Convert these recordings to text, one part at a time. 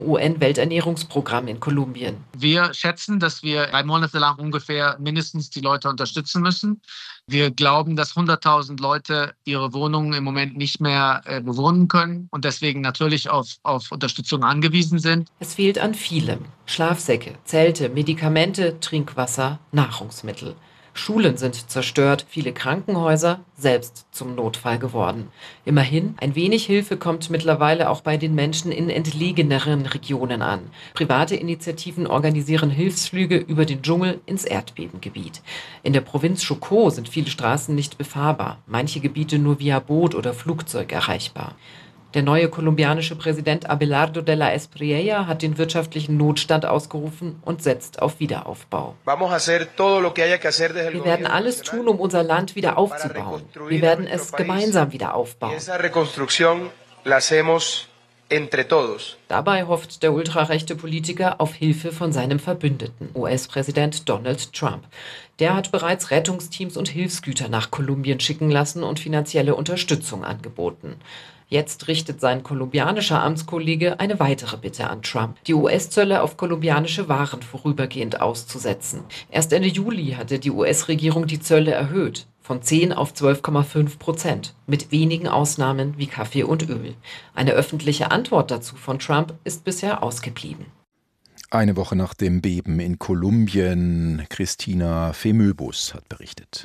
UN-Welternährungsprogramm in Kolumbien. Wir schätzen, dass wir 3 Monate lang ungefähr mindestens die Leute unterstützen müssen. Wir glauben, dass 100.000 Leute ihre Wohnungen im Moment nicht mehr bewohnen können und deswegen natürlich auf Unterstützung angewiesen sind. Es fehlt an vielem. Schlafsäcke, Zelte, Medikamente, Trinkwasser, Nahrungsmittel. Schulen sind zerstört, viele Krankenhäuser selbst zum Notfall geworden. Immerhin, ein wenig Hilfe kommt mittlerweile auch bei den Menschen in entlegeneren Regionen an. Private Initiativen organisieren Hilfsflüge über den Dschungel ins Erdbebengebiet. In der Provinz Chocó sind viele Straßen nicht befahrbar, manche Gebiete nur via Boot oder Flugzeug erreichbar. Der neue kolumbianische Präsident Abelardo de la Espriella hat den wirtschaftlichen Notstand ausgerufen und setzt auf Wiederaufbau. Wir werden alles tun, um unser Land wieder aufzubauen. Wir werden es gemeinsam wieder aufbauen. Dabei hofft der ultrarechte Politiker auf Hilfe von seinem Verbündeten, US-Präsident Donald Trump. Der hat bereits Rettungsteams und Hilfsgüter nach Kolumbien schicken lassen und finanzielle Unterstützung angeboten. Jetzt richtet sein kolumbianischer Amtskollege eine weitere Bitte an Trump, die US-Zölle auf kolumbianische Waren vorübergehend auszusetzen. Erst Ende Juli hatte die US-Regierung die Zölle erhöht, von 10 auf 12,5%, mit wenigen Ausnahmen wie Kaffee und Öl. Eine öffentliche Antwort dazu von Trump ist bisher ausgeblieben. Eine Woche nach dem Beben in Kolumbien, Christina Femöbus hat berichtet.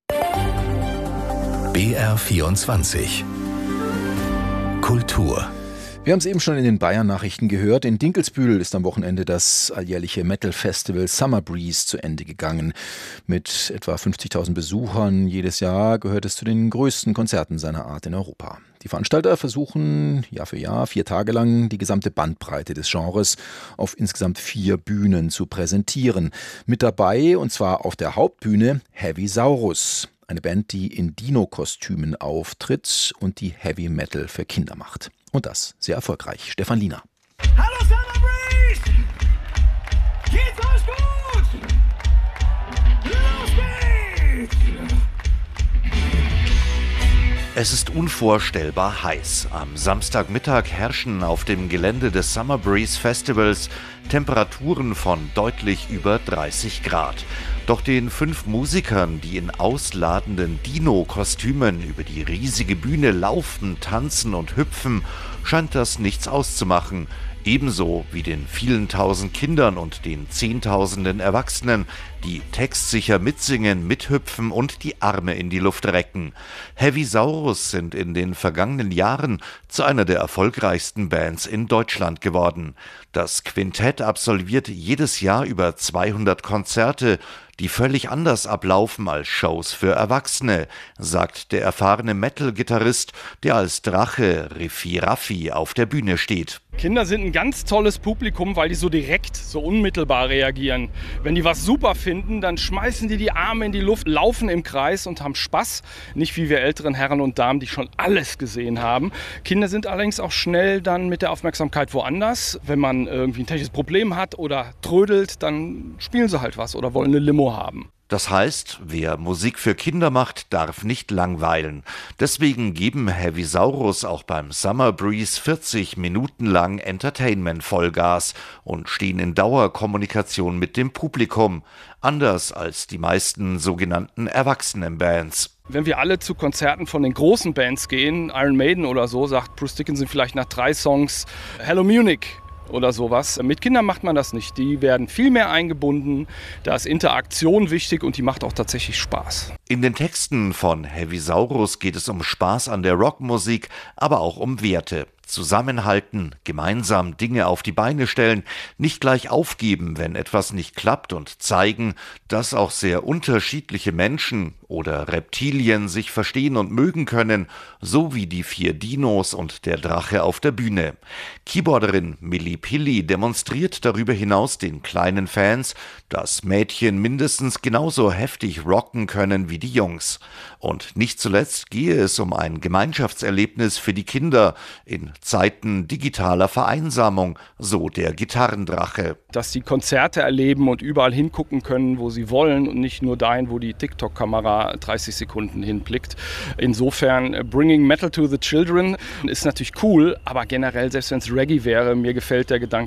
BR24 Kultur. Wir haben es eben schon in den Bayern-Nachrichten gehört. In Dinkelsbühl ist am Wochenende das alljährliche Metal-Festival Summer Breeze zu Ende gegangen. Mit etwa 50.000 Besuchern jedes Jahr gehört es zu den größten Konzerten seiner Art in Europa. Die Veranstalter versuchen Jahr für Jahr 4 Tage lang die gesamte Bandbreite des Genres auf insgesamt 4 Bühnen zu präsentieren. Mit dabei, und zwar auf der Hauptbühne, Heavy Saurus. Eine Band, die in Dino-Kostümen auftritt und die Heavy Metal für Kinder macht. Und das sehr erfolgreich. Stefan Liener. Hallo Summer Breeze! Geht's euch gut? Los geht's! Es ist unvorstellbar heiß. Am Samstagmittag herrschen auf dem Gelände des Summer Breeze Festivals Temperaturen von deutlich über 30 Grad. Doch den 5 Musikern, die in ausladenden Dino-Kostümen über die riesige Bühne laufen, tanzen und hüpfen, scheint das nichts auszumachen. Ebenso wie den vielen tausend Kindern und den Zehntausenden Erwachsenen, die textsicher mitsingen, mithüpfen und die Arme in die Luft recken. Heavy Saurus sind in den vergangenen Jahren zu einer der erfolgreichsten Bands in Deutschland geworden. Das Quintett absolviert jedes Jahr über 200 Konzerte, die völlig anders ablaufen als Shows für Erwachsene, sagt der erfahrene Metal-Gitarrist, der als Drache Riffi Raffi auf der Bühne steht. Kinder sind ein ganz tolles Publikum, weil die so direkt, so unmittelbar reagieren. Wenn die was super finden, dann schmeißen die Arme in die Luft, laufen im Kreis und haben Spaß. Nicht wie wir älteren Herren und Damen, die schon alles gesehen haben. Kinder sind allerdings auch schnell dann mit der Aufmerksamkeit woanders. Wenn man irgendwie ein technisches Problem hat oder trödelt, dann spielen sie halt was oder wollen eine Limo haben. Das heißt, wer Musik für Kinder macht, darf nicht langweilen. Deswegen geben Heavy Saurus auch beim Summer Breeze 40 Minuten lang Entertainment-Vollgas und stehen in Dauerkommunikation mit dem Publikum. Anders als die meisten sogenannten Erwachsenenbands. Wenn wir alle zu Konzerten von den großen Bands gehen, Iron Maiden oder so, sagt Bruce Dickinson vielleicht nach 3 Songs Hello Munich oder sowas. Mit Kindern macht man das nicht. Die werden viel mehr eingebunden. Da ist Interaktion wichtig und die macht auch tatsächlich Spaß. In den Texten von Heavy Saurus geht es um Spaß an der Rockmusik, aber auch um Werte. Zusammenhalten, gemeinsam Dinge auf die Beine stellen, nicht gleich aufgeben, wenn etwas nicht klappt und zeigen, dass auch sehr unterschiedliche Menschen oder Reptilien sich verstehen und mögen können, so wie die 4 Dinos und der Drache auf der Bühne. Keyboarderin Milli Pilli demonstriert darüber hinaus den kleinen Fans, dass Mädchen mindestens genauso heftig rocken können wie wie die Jungs. Und nicht zuletzt gehe es um ein Gemeinschaftserlebnis für die Kinder in Zeiten digitaler Vereinsamung, so der Gitarrendrache. Dass sie Konzerte erleben und überall hingucken können, wo sie wollen und nicht nur dahin, wo die TikTok-Kamera 30 Sekunden hinblickt. Insofern, bringing metal to the children ist natürlich cool, aber generell, selbst wenn es Reggae wäre, mir gefällt der Gedanke